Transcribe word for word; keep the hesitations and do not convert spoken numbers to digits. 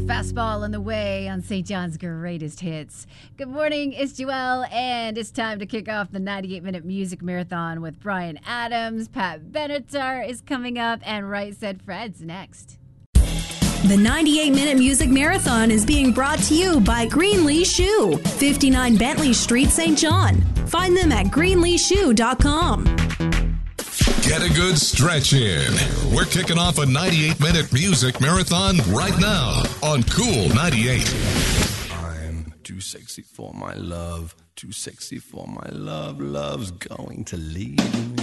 Fastball on the way on Saint John's Greatest Hits. Good morning, it's Joelle, and it's time to kick off the ninety-eight minute music marathon with Bryan Adams. Pat Benatar is coming up, and Right Said Fred's next. The ninety-eight minute music marathon is being brought to you by Greenlee Shoe, fifty-nine Bentley Street, Saint John. Find them at greenlee shoe dot com. Get a good stretch in. We're kicking off a ninety-eight minute music marathon right now on Cool ninety-eight. I'm too sexy for my love, too sexy for my love. Love's going to leave me.